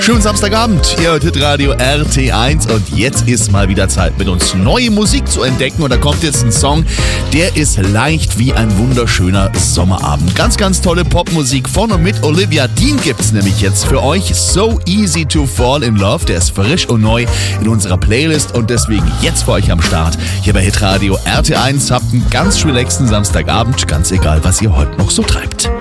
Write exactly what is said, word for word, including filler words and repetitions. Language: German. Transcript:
Schönen Samstagabend, ihr hört Hitradio R T eins und jetzt ist mal wieder Zeit, mit uns neue Musik zu entdecken. Und da kommt jetzt ein Song, der ist leicht wie ein wunderschöner Sommerabend. Ganz, ganz tolle Popmusik von und mit Olivia Dean gibt's nämlich jetzt für euch. So Easy to Fall in Love, der ist frisch und neu in unserer Playlist und deswegen jetzt für euch am Start. Hier bei Hitradio R T eins habt einen ganz relaxten Samstagabend, ganz egal, was ihr heute noch so treibt.